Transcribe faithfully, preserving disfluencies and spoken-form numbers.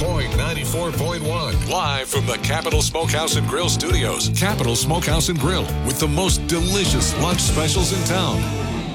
Point ninety-four point one. Live from the Capital Smokehouse and Grill Studios. Capital Smokehouse and Grill with the most delicious lunch specials in town.